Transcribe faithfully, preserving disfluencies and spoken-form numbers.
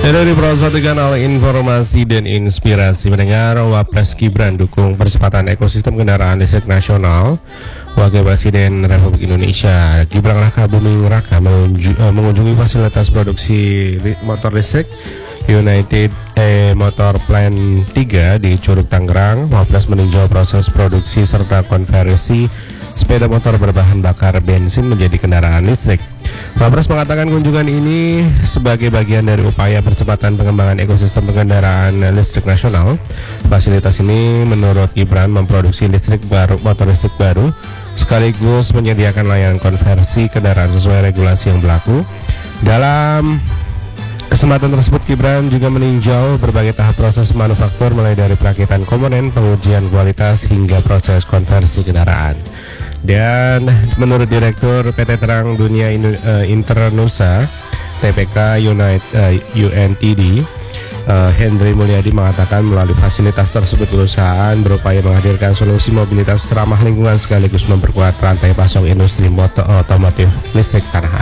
Dari Prosati Kanal Informasi dan Inspirasi mendengar Wapres Gibran dukung percepatan ekosistem kendaraan listrik nasional. Wakil Presiden Republik Indonesia Gibran Raka Buming Raka mengunjungi, uh, mengunjungi fasilitas produksi li motor listrik United e Motor Plant tiga di Curug Tangerang. Wapres meninjau proses produksi serta konversi sepeda motor berbahan bakar bensin menjadi kendaraan listrik. Wapres mengatakan kunjungan ini sebagai bagian dari upaya percepatan pengembangan ekosistem kendaraan listrik nasional. Fasilitas ini menurut Gibran memproduksi listrik baru, motor listrik baru, sekaligus menyediakan layanan konversi kendaraan sesuai regulasi yang berlaku. Dalam kesempatan tersebut, Gibran juga meninjau berbagai tahap proses manufaktur mulai dari perakitan komponen, pengujian kualitas hingga proses konversi kendaraan. Dan menurut Direktur P T Terang Dunia Internusa T P K United uh, U N T D uh, Hendry Mulyadi mengatakan melalui fasilitas tersebut perusahaan berupaya menghadirkan solusi mobilitas ramah lingkungan sekaligus memperkuat rantai pasok industri motor otomotif listrik tanah air.